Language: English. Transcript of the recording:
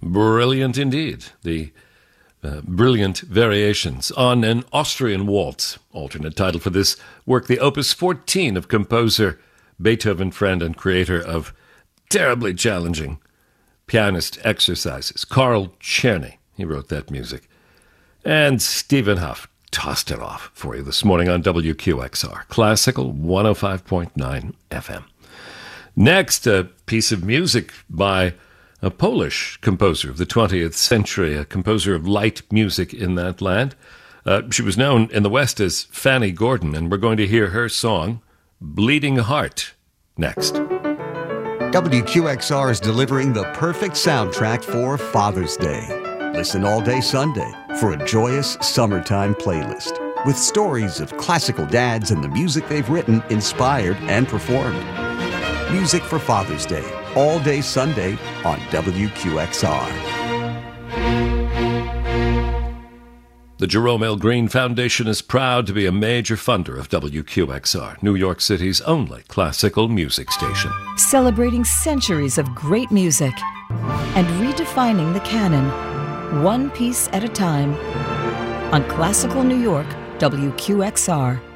Brilliant indeed. The brilliant variations on an Austrian waltz, alternate title for this work, the Opus 14 of composer, Beethoven friend, and creator of terribly challenging pianist exercises, Carl Czerny. He wrote that music. And Stephen Huff tossed it off for you this morning on WQXR, Classical 105.9 FM. Next, a piece of music by a Polish composer of the 20th century, a composer of light music in that land. She was known in the West as Fanny Gordon, and we're going to hear her song, Bleeding Heart, next. WQXR is delivering the perfect soundtrack for Father's Day. Listen all day Sunday for a joyous summertime playlist with stories of classical dads and the music they've written, inspired, and performed. Music for Father's Day, all day Sunday on WQXR. The Jerome L. Green Foundation is proud to be a major funder of WQXR, New York City's only classical music station. Celebrating centuries of great music and redefining the canon, one piece at a time. On Classical New York, WQXR.